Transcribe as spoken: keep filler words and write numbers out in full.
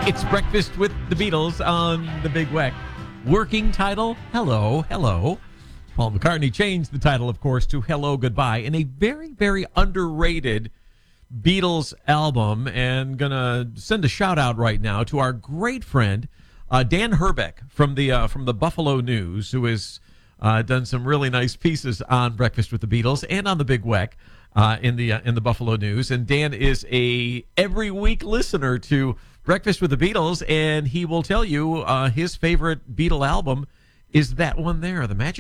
It's Breakfast with the Beatles on the Big Weck. Working title, Hello, Hello. Paul McCartney changed the title, of course, to Hello, Goodbye, in a very, very underrated Beatles album. And going to send a shout out right now to our great friend, uh, Dan Herbeck from the uh, from the Buffalo News, who has uh, done some really nice pieces on Breakfast with the Beatles and on the Big Weck uh, in the uh, in the Buffalo News. And Dan is a every week listener to Breakfast with the Beatles, and he will tell you uh, his favorite Beatle album is that one there, The Magic